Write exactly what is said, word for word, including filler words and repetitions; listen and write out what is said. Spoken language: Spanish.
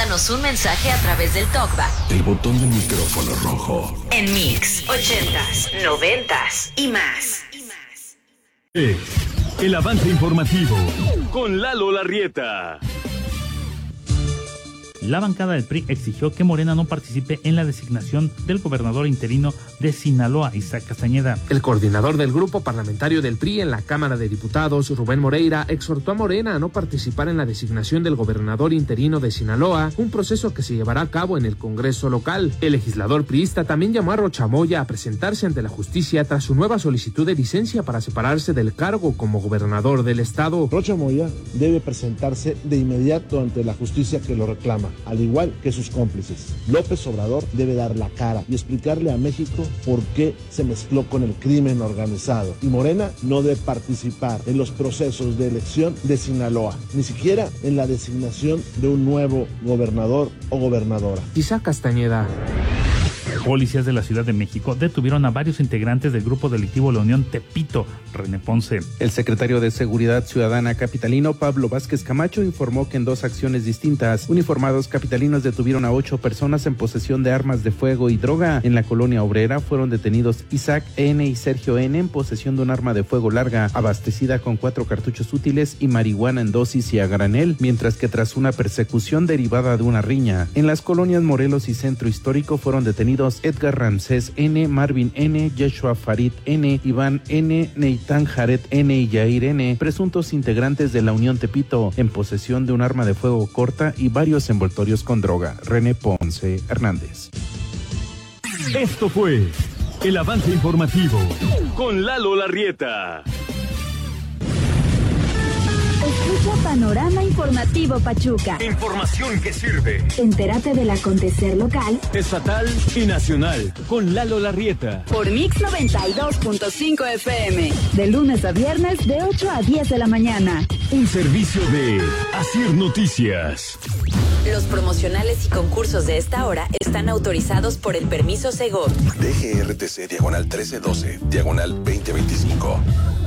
mándanos un mensaje a través del TalkBack. El botón del micrófono rojo. En Mix, ochentas, noventas y más. Es el avance informativo con Lalo Larrieta. La bancada del P R I exigió que Morena no participe en la designación del gobernador interino de Sinaloa, Isaac Castañeda. El coordinador del grupo parlamentario del P R I en la Cámara de Diputados, Rubén Moreira, exhortó a Morena a no participar en la designación del gobernador interino de Sinaloa, un proceso que se llevará a cabo en el Congreso local. El legislador priista también llamó a Rocha Moya a presentarse ante la justicia tras su nueva solicitud de licencia para separarse del cargo como gobernador del estado. Rocha Moya debe presentarse de inmediato ante la justicia que lo reclama, al igual que sus cómplices. López Obrador debe dar la cara y explicarle a México por qué se mezcló con el crimen organizado. Y Morena no debe participar en los procesos de elección de Sinaloa, ni siquiera en la designación de un nuevo gobernador o gobernadora. Isaac Castañeda. Policías de la Ciudad de México detuvieron a varios integrantes del grupo delictivo La Unión Tepito. René Ponce. El secretario de Seguridad Ciudadana capitalino, Pablo Vázquez Camacho, informó que en dos acciones distintas, uniformados capitalinos detuvieron a ocho personas en posesión de armas de fuego y droga. En la colonia obrera fueron detenidos Isaac N. y Sergio N. en posesión de un arma de fuego larga, abastecida con cuatro cartuchos útiles y marihuana en dosis y a granel, mientras que tras una persecución derivada de una riña, en las colonias Morelos y Centro Histórico fueron detenidos Edgar Ramsés N., Marvin N., Yeshua Farid N., Iván N., Neitán Jared N. y Yair N., presuntos integrantes de la Unión Tepito, en posesión de un arma de fuego corta y varios envoltorios con droga. René Ponce Hernández. Esto fue el avance informativo con Lalo Larrieta. Escucha Panorama Informativo Pachuca. Información que sirve. Entérate del acontecer local, estatal y nacional con Lalo Larrieta. Por Mix noventa y dos punto cinco F M. De lunes a viernes de ocho a diez de la mañana. Un servicio de Asir Noticias. Los promocionales y concursos de esta hora están autorizados por el permiso Segov. D G R T C diagonal trece doce, diagonal veinte veinticinco.